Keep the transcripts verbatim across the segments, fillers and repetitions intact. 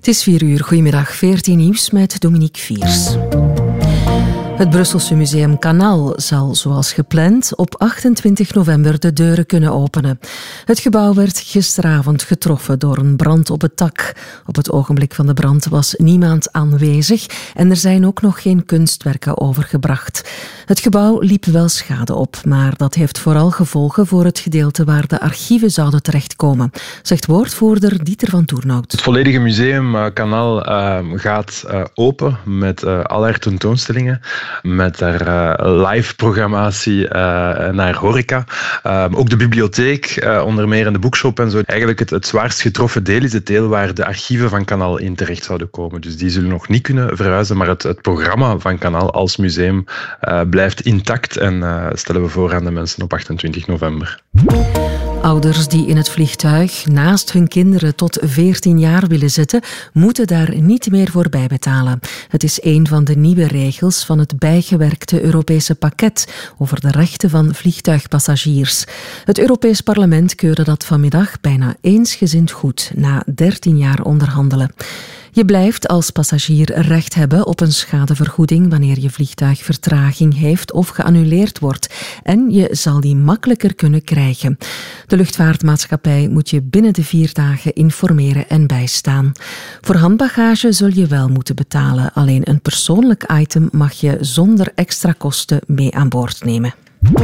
Het is vier uur. Goedemiddag, veertien nieuws met Dominique Viers. Het Brusselse museum Kanaal zal, zoals gepland, op achtentwintig november de deuren kunnen openen. Het gebouw werd gisteravond getroffen door een brand op het dak. Op het ogenblik van de brand was niemand aanwezig en er zijn ook nog geen kunstwerken overgebracht. Het gebouw liep wel schade op, maar dat heeft vooral gevolgen voor het gedeelte waar de archieven zouden terechtkomen, zegt woordvoerder Dieter van Toernout. Het volledige museum uh, Kanaal uh, gaat uh, open met uh, allerlei tentoonstellingen. Met haar uh, live-programmatie uh, naar horeca. Uh, ook de bibliotheek, uh, onder meer in de boekshop en zo. Eigenlijk het, het zwaarst getroffen deel is het deel waar de archieven van Kanaal in terecht zouden komen. Dus die zullen nog niet kunnen verhuizen, maar het, het programma van Kanaal als museum uh, blijft intact en uh, stellen we voor aan de mensen op achtentwintig november. Ouders die in het vliegtuig naast hun kinderen tot veertien jaar willen zitten, moeten daar niet meer voor bijbetalen. Het is een van de nieuwe regels van het bijgewerkte Europese pakket over de rechten van vliegtuigpassagiers. Het Europees Parlement keurde dat vanmiddag bijna eensgezind goed, na dertien jaar onderhandelen. Je blijft als passagier recht hebben op een schadevergoeding wanneer je vliegtuig vertraging heeft of geannuleerd wordt. En je zal die makkelijker kunnen krijgen. De luchtvaartmaatschappij moet je binnen de vier dagen informeren en bijstaan. Voor handbagage zul je wel moeten betalen. Alleen een persoonlijk item mag je zonder extra kosten mee aan boord nemen.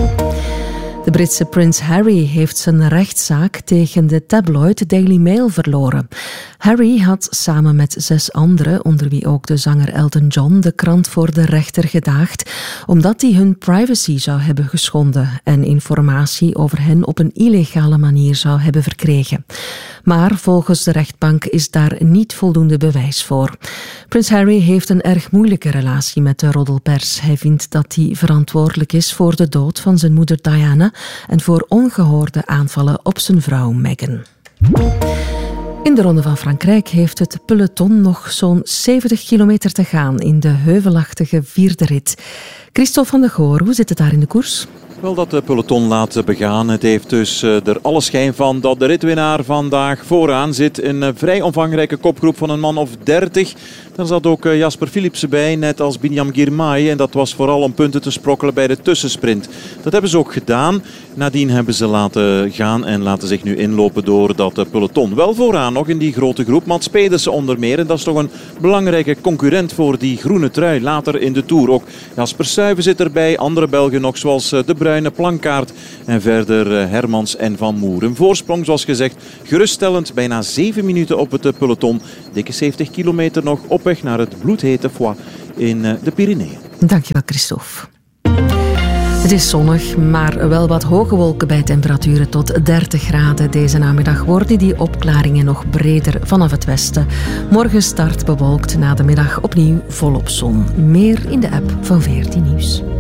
De Britse prins Harry heeft zijn rechtszaak tegen de tabloid Daily Mail verloren. Harry had samen met zes anderen, onder wie ook de zanger Elton John, de krant voor de rechter gedaagd, omdat hij hun privacy zou hebben geschonden en informatie over hen op een illegale manier zou hebben verkregen. Maar volgens de rechtbank is daar niet voldoende bewijs voor. Prins Harry heeft een erg moeilijke relatie met de roddelpers. Hij vindt dat hij verantwoordelijk is voor de dood van zijn moeder Diana en voor ongehoorde aanvallen op zijn vrouw Meghan. In de Ronde van Frankrijk heeft het peloton nog zo'n zeventig kilometer te gaan in de heuvelachtige vierde rit. Christophe van de Goor, hoe zit het daar in de koers? Wel, dat de peloton laat begaan. Het heeft dus uh, er alle schijn van dat de ritwinnaar vandaag vooraan zit. Een uh, vrij omvangrijke kopgroep van een man of dertig. Daar zat ook uh, Jasper Philipsen bij, net als Binyam Girmay. En dat was vooral om punten te sprokkelen bij de tussensprint. Dat hebben ze ook gedaan. Nadien hebben ze laten gaan en laten zich nu inlopen door dat uh, peloton. Wel vooraan nog in die grote groep. Mats Pedersen onder meer. En dat is toch een belangrijke concurrent voor die groene trui. Later in de Tour ook Jasper Stuyven zit erbij. Andere Belgen nog zoals uh, de Bruine Plankaart. En verder uh, Hermans en Van Moer. Een voorsprong zoals gezegd geruststellend. Bijna zeven minuten op het uh, peloton. Dikke zeventig kilometer nog op weg naar het bloedhete Foix in uh, de Pyreneeën. Dankjewel, Christophe. Het is zonnig, maar wel wat hoge wolken bij temperaturen tot dertig graden. Deze namiddag worden die opklaringen nog breder vanaf het westen. Morgen start bewolkt, na de middag opnieuw volop zon. Meer in de app van veertien nieuws.